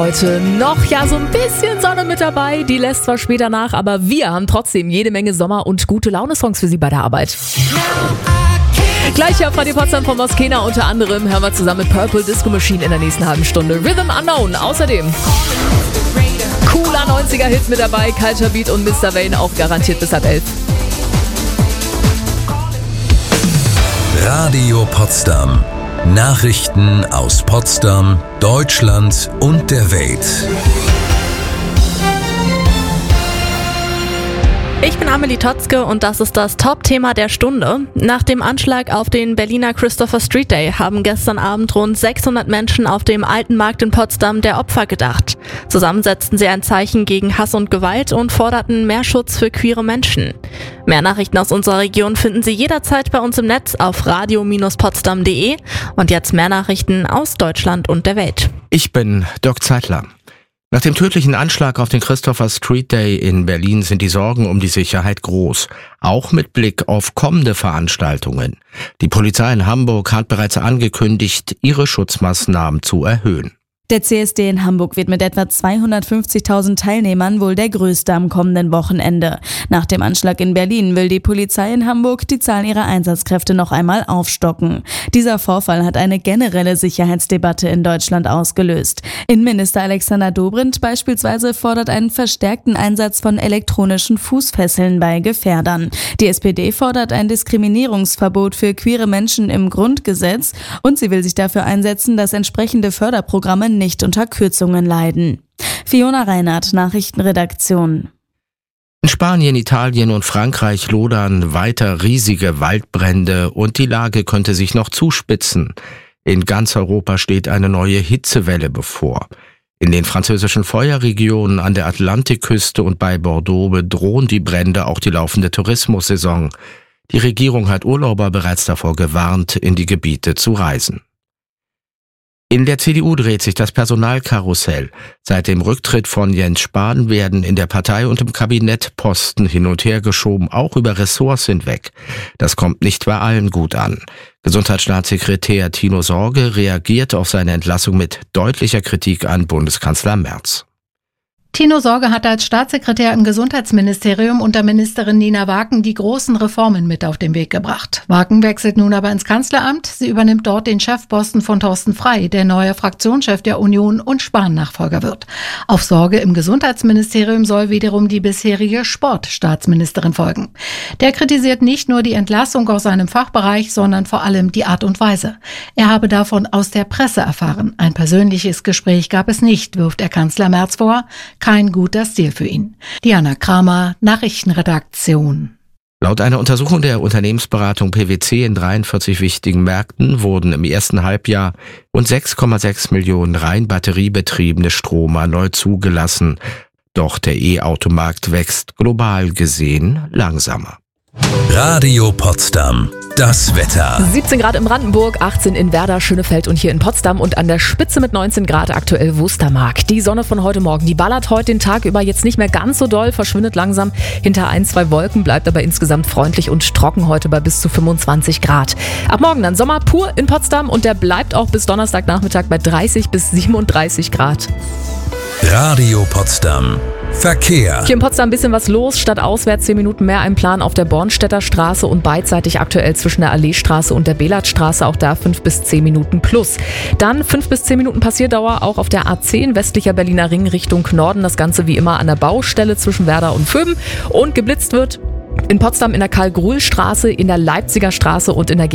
Heute noch so ein bisschen Sonne mit dabei, die lässt zwar später nach, aber wir haben trotzdem jede Menge Sommer- und gute Laune-Songs für Sie bei der Arbeit. Gleich hier auf Radio Potsdam von Moskena unter anderem hören wir zusammen mit Purple Disco Machine in der nächsten halben Stunde Rhythm Unknown. Außerdem cooler 90er-Hit mit dabei, Culture Beat und Mr. Vane auch garantiert bis ab 11. Radio Potsdam. Nachrichten aus Potsdam, Deutschland und der Welt. Ich bin Amelie Totzke und das ist das Top-Thema der Stunde. Nach dem Anschlag auf den Berliner Christopher Street Day haben gestern Abend rund 600 Menschen auf dem Alten Markt in Potsdam der Opfer gedacht. Zusammen setzten sie ein Zeichen gegen Hass und Gewalt und forderten mehr Schutz für queere Menschen. Mehr Nachrichten aus unserer Region finden Sie jederzeit bei uns im Netz auf radio-potsdam.de. Und jetzt mehr Nachrichten aus Deutschland und der Welt. Ich bin Dirk Zeitler. Nach dem tödlichen Anschlag auf den Christopher Street Day in Berlin sind die Sorgen um die Sicherheit groß, auch mit Blick auf kommende Veranstaltungen. Die Polizei in Hamburg hat bereits angekündigt, ihre Schutzmaßnahmen zu erhöhen. Der CSD in Hamburg wird mit etwa 250.000 Teilnehmern wohl der größte am kommenden Wochenende. Nach dem Anschlag in Berlin will die Polizei in Hamburg die Zahl ihrer Einsatzkräfte noch einmal aufstocken. Dieser Vorfall hat eine generelle Sicherheitsdebatte in Deutschland ausgelöst. Innenminister Alexander Dobrindt beispielsweise fordert einen verstärkten Einsatz von elektronischen Fußfesseln bei Gefährdern. Die SPD fordert ein Diskriminierungsverbot für queere Menschen im Grundgesetz und sie will sich dafür einsetzen, dass entsprechende Förderprogramme nicht unter Kürzungen leiden. Fiona Reinhardt, Nachrichtenredaktion. In Spanien, Italien und Frankreich lodern weiter riesige Waldbrände und die Lage könnte sich noch zuspitzen. In ganz Europa steht eine neue Hitzewelle bevor. In den französischen Feuerregionen an der Atlantikküste und bei Bordeaux bedrohen die Brände auch die laufende Tourismussaison. Die Regierung hat Urlauber bereits davor gewarnt, in die Gebiete zu reisen. In der CDU dreht sich das Personalkarussell. Seit dem Rücktritt von Jens Spahn werden in der Partei und im Kabinett Posten hin und her geschoben, auch über Ressorts hinweg. Das kommt nicht bei allen gut an. Gesundheitsstaatssekretär Tino Sorge reagiert auf seine Entlassung mit deutlicher Kritik an Bundeskanzler Merz. Tino Sorge hat als Staatssekretär im Gesundheitsministerium unter Ministerin Nina Waken die großen Reformen mit auf den Weg gebracht. Waken wechselt nun aber ins Kanzleramt. Sie übernimmt dort den Chefposten von Thorsten Frey, der neuer Fraktionschef der Union und Spahn-Nachfolger wird. Auf Sorge im Gesundheitsministerium soll wiederum die bisherige Sportstaatsministerin folgen. Der kritisiert nicht nur die Entlassung aus seinem Fachbereich, sondern vor allem die Art und Weise. Er habe davon aus der Presse erfahren. Ein persönliches Gespräch gab es nicht, wirft er Kanzler Merz vor. Kein guter Stil für ihn. Diana Kramer, Nachrichtenredaktion. Laut einer Untersuchung der Unternehmensberatung PwC in 43 wichtigen Märkten wurden im ersten Halbjahr rund 6,6 Millionen rein batteriebetriebene Stromer neu zugelassen. Doch der E-Automarkt wächst global gesehen langsamer. Radio Potsdam. Das Wetter. 17 Grad in Brandenburg, 18 in Werder, Schönefeld und hier in Potsdam und an der Spitze mit 19 Grad aktuell Wustermark. Die Sonne von heute Morgen, die ballert heute den Tag über jetzt nicht mehr ganz so doll, verschwindet langsam hinter 1-2 Wolken, bleibt aber insgesamt freundlich und trocken heute bei bis zu 25 Grad. Ab morgen dann Sommer pur in Potsdam und der bleibt auch bis Donnerstagnachmittag bei 30 bis 37 Grad. Radio Potsdam. Verkehr. Hier in Potsdam ein bisschen was los. Statt auswärts 10 Minuten mehr ein Plan auf der Bornstedter Straße und beidseitig aktuell zwischen der Alleestraße und der Belatstraße. Auch da 5 bis 10 Minuten plus. Dann 5 bis 10 Minuten Passierdauer auch auf der A10 westlicher Berliner Ring Richtung Norden. Das Ganze wie immer an der Baustelle zwischen Werder und Vöben. Und geblitzt wird in Potsdam in der Karl-Gruhl-Straße, in der Leipziger Straße und in der